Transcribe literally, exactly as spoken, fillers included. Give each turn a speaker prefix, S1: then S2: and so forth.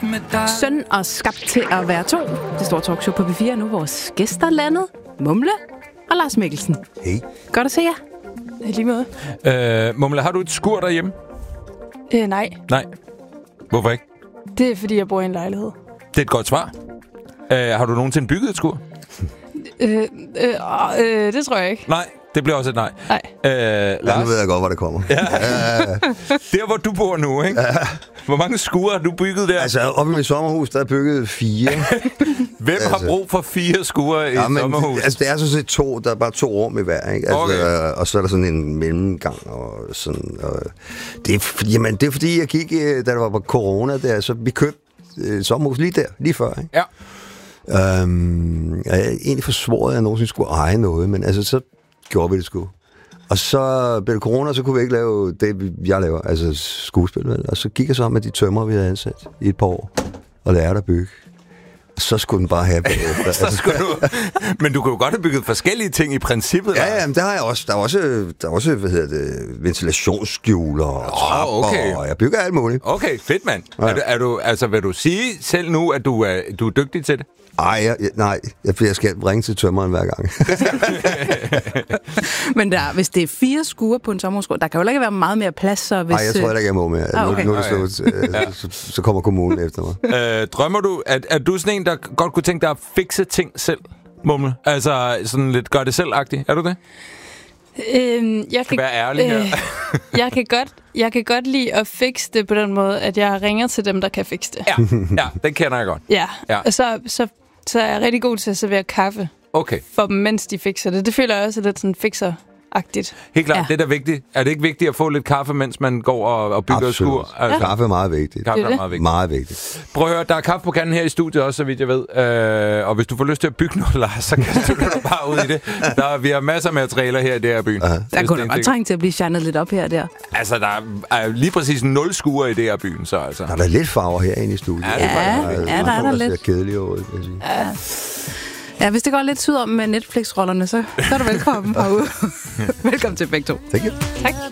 S1: med dig.
S2: Søn og skabt til at være to. Det store talkshow på P fire nu. Vores gæster landet. Mumle og Lars Mikkelsen.
S3: Hey.
S2: Godt at se jer. I lige måde.
S4: Øh, Mumle, har du et skur derhjemme?
S5: Øh, nej.
S4: Nej. Hvorfor ikke?
S5: Det er, fordi jeg bor i en lejlighed.
S4: Det er et godt svar. Øh, har du nogensinde bygget et skur?
S5: Øh, øh, øh, det tror jeg ikke.
S4: Nej, det bliver også et nej.
S5: Nej.
S4: Øh,
S3: Ja,
S4: Lars?
S3: nu ved jeg godt, hvor det kommer.
S4: Ja. Der, hvor du bor nu, ikke? Ja. Hvor mange skure har du bygget der?
S3: Altså, oppe i mit sommerhus, der er bygget fire.
S4: Hvem altså, har brug for fire skure i
S3: ja,
S4: et
S3: men,
S4: sommerhus?
S3: altså, det er sådan set to. Der er bare to rum i hver, ikke? Altså,
S4: Okay.
S3: og så er der sådan en mellemgang og sådan. Og det, er, fordi- jamen, det er fordi, jeg gik, da der var på corona der, så vi købte et sommerhus lige der, lige før, ikke?
S4: Ja.
S3: Øhm, jeg er egentlig forsvoret, at jeg nogensinde skulle eje noget, men altså, så gjorde vi det sgu. Og så blev det corona, så kunne vi ikke lave det, jeg laver, altså skuespil, vel? Og så gik jeg så med de tømmer, vi havde ansat i et par år, og lærte at bygge. Og så skulle den bare have bagefter.
S4: Så skulle du... Men du kunne jo godt have bygget forskellige ting i princippet.
S3: Ja, ja, men der har jeg også. Der er også, der er også hvad hedder det, ventilationsskjuler og
S4: Åh,
S3: trapper,
S4: okay.
S3: og jeg bygger alt muligt.
S4: Okay, fedt, mand.
S3: Ja.
S4: Er du, er du, altså, vil du sige selv nu, at du er, du er dygtig til det?
S3: Ej, jeg, jeg, nej, jeg, jeg skal ringe til tømmeren hver gang.
S2: Men der, hvis det er fire skure på en sommerhusgrund, der kan jo ikke være meget mere plads, så hvis...
S3: Nej, jeg tror heller ikke, jeg må mere.
S2: Ah, okay.
S3: Nu, nu er det slut. Øh,
S4: Ja.
S3: så, så kommer kommunen efter mig.
S4: Øh, drømmer du, at, er du sådan en, der godt kunne tænke dig at fikse ting selv, Mumle? Altså sådan lidt gør det selv-agtigt. Er du det?
S5: Øh, jeg
S4: Kan være ærlig her.
S5: jeg, kan godt, jeg kan godt lide at fikse det på den måde, at jeg ringer til dem, der kan fikse det.
S4: Ja, ja, det kender jeg godt.
S5: Ja,
S4: Ja.
S5: og så, så, så er jeg rigtig god til at servere kaffe
S4: Okay,
S5: for dem, mens de fikser det. Det føler jeg også er lidt sådan fikser-agtigt.
S4: helt klart,
S2: Ja.
S4: det er da vigtigt. Er det ikke vigtigt at få lidt kaffe, mens man går og, og bygger et
S3: Absolut.
S4: skur? Altså,
S3: Kaffe er meget vigtigt.
S4: Kaffe
S5: Det er
S4: er
S5: det.
S4: meget vigtigt.
S3: Meget vigtigt.
S4: Prøv at høre, der er kaffe på kanden her i studiet også, så vidt jeg ved. Øh, og hvis du får lyst til at bygge noget, Lars, så kaster du dig bare ud i det. Der, vi har masser af materialer her i det her byen.
S3: Aha.
S2: Der kunne da godt trænge til at blive shinet lidt op her og der.
S4: Altså, der er lige præcis nul skure i det her byen, så altså.
S3: Der er der lidt farver herinde i studiet.
S4: Ja, det er
S2: Ja,
S4: faktisk-
S2: ja, der er der
S3: ser
S2: lidt.
S3: kedelige ud, vil jeg sige.
S2: Ja, hvis det går lidt syd om med Netflix-rollerne, så, så er du velkommen herude. Velkommen til begge to.
S3: Thank you.
S5: Tak.